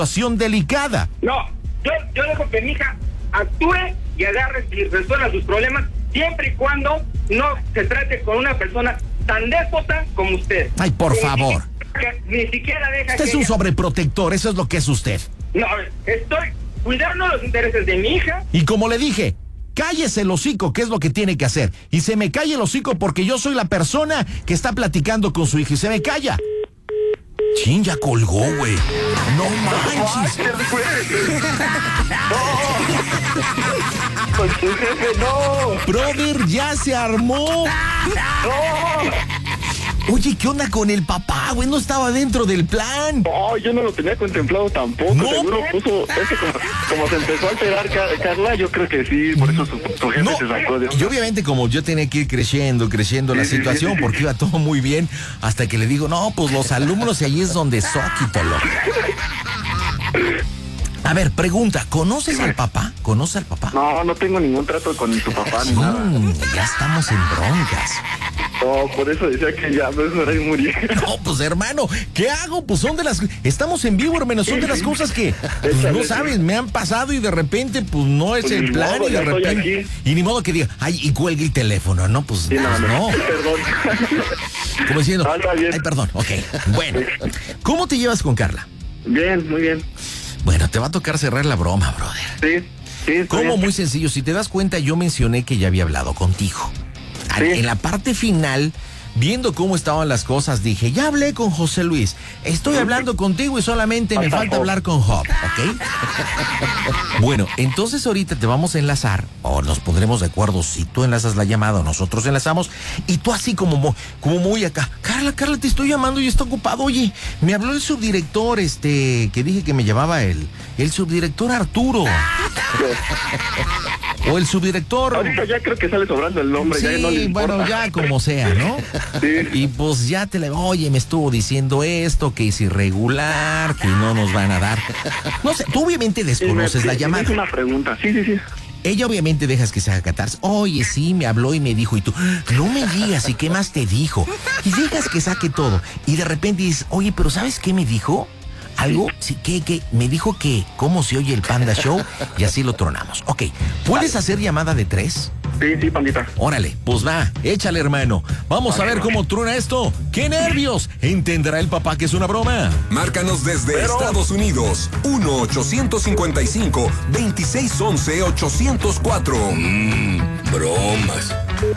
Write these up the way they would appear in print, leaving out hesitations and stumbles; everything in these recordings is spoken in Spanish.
situación delicada. No, yo dejo que mi hija actúe y agarre y resuelva sus problemas, siempre y cuando no se trate con una persona tan déspota como usted. Ay, por favor. Ni siquiera deja Usted que es un ella... sobreprotector, eso es lo que es usted. No, estoy cuidando los intereses de mi hija. Y como le dije, cállese el hocico, que es lo que tiene que hacer. Y se me calla el hocico porque yo soy la persona que está platicando con su hija y se me calla. Chin, ya colgó, güey. No manches. Con tu jefe, no. Brother, ya se armó. Oye, ¿qué onda con el papá, güey? No estaba dentro del plan. No, yo no lo tenía contemplado tampoco. No. Seguro puso, es que como se empezó a alterar Carla, yo creo que sí, por eso su jefe No, se sacó de... y obviamente como yo tenía que ir creciendo la situación, porque iba todo muy bien, hasta que le digo, no, pues los alumnos, y ahí es donde Zóquitolo. A ver, pregunta, ¿conoces al papá? ¿Conoces al papá? No tengo ningún trato con su papá ni nada. Ya estamos en broncas. No, por eso decía que ya me era morir. No, pues hermano, ¿qué hago? Pues son de las... Estamos en vivo, hermano, son de las cosas que, pues, no sabes, me han pasado y de repente, pues no es Pues el ni plan modo, y de ya estoy repente... aquí. Y ni modo que diga, ay, y cuelgue el teléfono, ¿no? Pues, Sí, pues no. Perdón. Como diciendo, Anda bien. ay, perdón, ok. Bueno, ¿cómo te llevas con Carla? Bien, muy bien. Bueno, te va a tocar cerrar la broma, brother. Sí, está Como bien. muy sencillo, si te das cuenta, yo mencioné que ya había hablado contigo. Sí. En la parte final, viendo cómo estaban las cosas, dije, ya hablé con José Luis, estoy hablando contigo y solamente me falta hablar con Job, ¿ok? Bueno, entonces ahorita te vamos a enlazar, o nos pondremos de acuerdo si tú enlazas la llamada o nosotros enlazamos, y tú así como muy acá, Carla, te estoy llamando y está ocupado, oye, me habló el subdirector, que dije que me llamaba el subdirector Arturo. O el subdirector. Ahorita ya creo que sale sobrando el nombre, Sí, ya no le importa. bueno, ya como sea, ¿no? Sí. Y pues ya oye, me estuvo diciendo esto, que es irregular, que no nos van a dar. No sé, tú obviamente desconoces la llamada. Es una pregunta, sí. Ella obviamente dejas que se haga catarse. Oye, sí, me habló y me dijo, y tú, no me digas, ¿y qué más te dijo? Y dejas que saque todo. Y de repente dices, oye, pero ¿sabes qué me dijo? Algo, sí, que me dijo que cómo se oye el Panda Show y así lo tronamos. Ok, ¿puedes hacer llamada de 3? Sí, pandita. Órale, pues va, échale, hermano. Vamos a ver cómo truena esto. ¡Qué nervios! ¿Entenderá el papá que es una broma? Márcanos desde Estados Unidos. 1-855-2611-804. Bromas.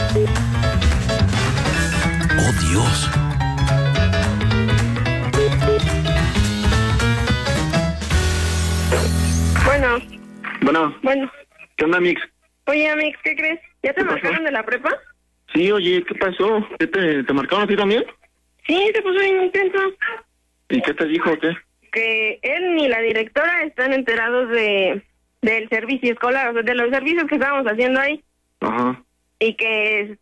¡Oh, Dios! Bueno. ¿Qué onda, Mix? Oye, Amix, ¿qué crees? ¿Ya te ¿Qué pasó? marcaron de la prepa? Sí, oye, ¿qué pasó? ¿Qué te marcaron a ti también? Sí, se puso bien intenso. ¿Y qué te dijo o qué? Que él ni la directora están enterados del servicio escolar, o sea, de los servicios que estábamos haciendo ahí. Ajá. Y que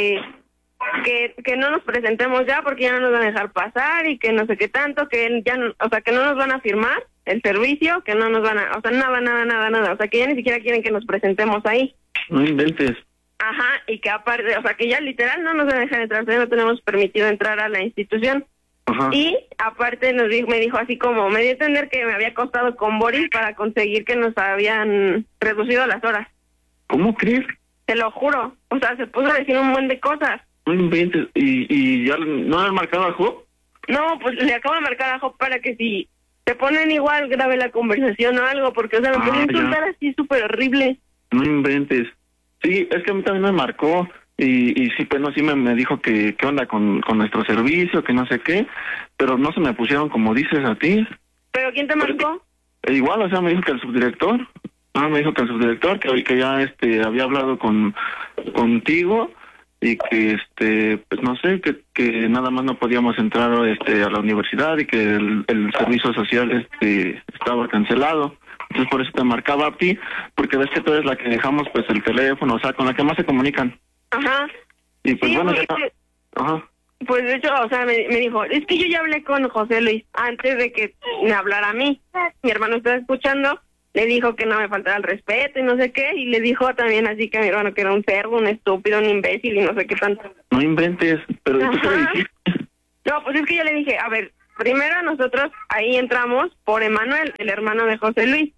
que no nos presentemos ya porque ya no nos van a dejar pasar y que no sé qué tanto, que ya no, o sea, que no nos van a firmar el servicio, que no nos van a, o sea, nada, o sea, que ya ni siquiera quieren que nos presentemos ahí. No inventes. Ajá, y que aparte, o sea, que ya literal no nos van a dejar entrar, todavía no tenemos permitido entrar a la institución. Ajá. Y aparte me dijo así como, me dio a entender que me había costado con Boris para conseguir que nos habían reducido las horas. ¿Cómo crees? Te lo juro, o sea, se puso a decir un buen de cosas. No inventes. ¿Y ya no han marcado a Job? No, pues le acabo de marcar a Job para que si te ponen igual grabe la conversación o algo, porque, o sea, me pueden insultar así súper horrible. No inventes. Sí, es que a mí también me marcó y sí, pues no, sí me dijo que qué onda con nuestro servicio, que no sé qué, pero no se me pusieron como dices a ti. ¿Pero quién te marcó? Igual, o sea, me dijo que el subdirector. Me dijo que el subdirector, que ya había hablado contigo y que pues no sé, que nada más no podíamos entrar a la universidad y que el servicio social estaba cancelado. Entonces por eso te marcaba a ti, porque ves que tú eres la que dejamos pues el teléfono, o sea, con la que más se comunican. Ajá. Y pues sí, bueno, pues, ya... Ajá. Pues de hecho, o sea, me dijo, es que yo ya hablé con José Luis antes de que me hablara a mí. Mi hermano estaba escuchando, le dijo que no me faltara el respeto y no sé qué, y le dijo también así que mi hermano que era un cerdo, un estúpido, un imbécil y no sé qué tanto. No inventes, pero ¿tú qué le dijiste? No, pues es que yo le dije, a ver, primero nosotros ahí entramos por Emanuel, el hermano de José Luis.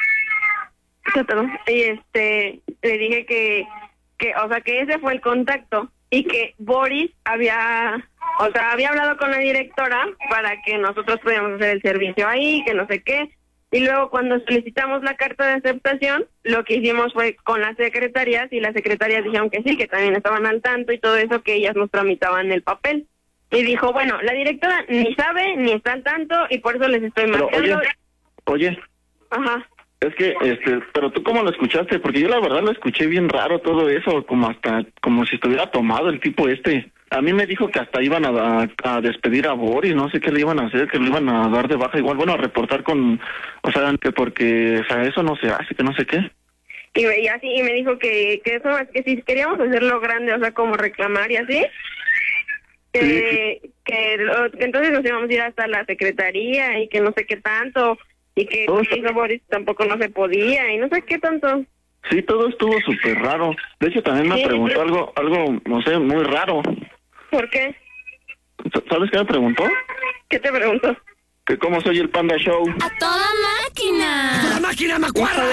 Y le dije que ese fue el contacto y que Boris había hablado con la directora para que nosotros pudiéramos hacer el servicio ahí, que no sé qué. Y luego cuando solicitamos la carta de aceptación, lo que hicimos fue con las secretarias, y las secretarias dijeron que sí, que también estaban al tanto y todo eso, que ellas nos tramitaban el papel. Y dijo, bueno, la directora ni sabe, ni está al tanto, y por eso les estoy marcando. Oye. Ajá. Es que, pero tú cómo lo escuchaste, porque yo la verdad lo escuché bien raro todo eso, como si estuviera tomado el tipo A mí me dijo que hasta iban a despedir a Boris, no sé qué le iban a hacer, que lo iban a dar de baja igual, bueno, a reportar que porque, eso no se hace, que no sé qué. Y me dijo que eso, es que si queríamos hacerlo grande, como reclamar y así, que entonces nos íbamos a ir hasta la secretaría y que no sé qué tanto, y que hizo Boris tampoco no se podía y no sé qué tanto. Sí, todo estuvo súper raro. De hecho, también me preguntó algo, no sé, muy raro. ¿Por qué? ¿Sabes qué me preguntó? ¿Qué te preguntó? Que cómo soy el Panda Show. ¡A toda máquina! ¡A toda máquina, Macuarra!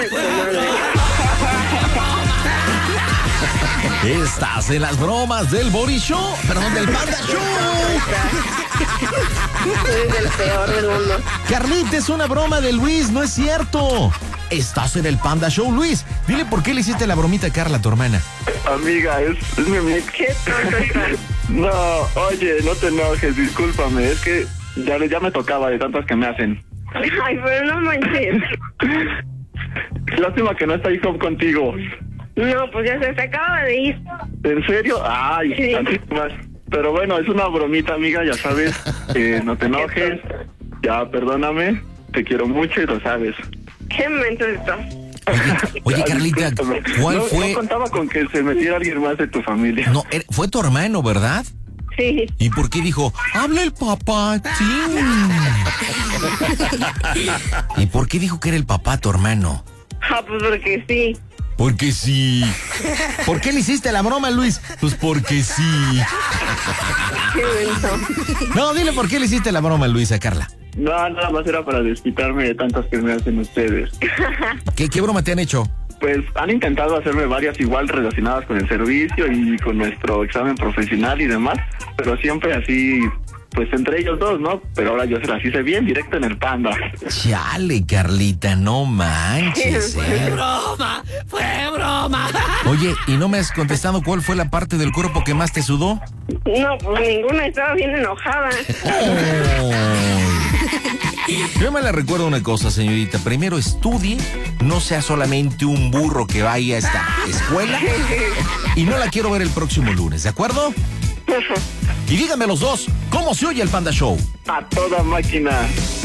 Estás en las bromas del Boris Show, perdón, del Panda Show. Eres el peor del mundo. Carlita, es una broma de Luis, no es cierto. Estás en el Panda Show, Luis. Dile por qué le hiciste la bromita a Carla, tu hermana. Amiga, es mi amiga. ¿Qué tonto estás? No, oye, no te enojes, discúlpame, es que ya me tocaba de tantas que me hacen. Ay, pero no manches. Lástima que no está Job contigo. No, pues ya se acaba de ir. ¿En serio? Ay, sí. Así más. Pero bueno, es una bromita, amiga, ya sabes. No te enojes. Ya, perdóname. Te quiero mucho y lo sabes. Qué momento esto. Oye, Carlita, ¿cuál fue? No contaba con que se metiera alguien más de tu familia. No, fue tu hermano, ¿verdad? Sí. ¿Y por qué dijo, habla el papá? Sí. ¿Y por qué dijo que era el papá tu hermano? Pues porque sí. Porque sí. ¿Por qué le hiciste la broma, Luis? Pues porque sí. Qué bonito. No, dile por qué le hiciste la broma, Luis, a Carla. No, nada más era para desquitarme de tantas que me hacen ustedes. ¿Qué broma te han hecho? Pues han intentado hacerme varias igual relacionadas con el servicio y con nuestro examen profesional y demás, pero siempre así, pues entre ellos dos, ¿no? Pero ahora yo se las hice bien directo en el Panda. Chale, Carlita, no manches, ¡Fue broma! Oye, ¿y no me has contestado cuál fue la parte del cuerpo que más te sudó? No, pues ninguna, estaba bien enojada. Yo me le recuerdo una cosa, señorita. Primero estudie, no sea solamente un burro que vaya a esta escuela. Y no la quiero ver el próximo lunes, ¿de acuerdo? Y díganme los dos, ¿cómo se oye el Panda Show? A toda máquina.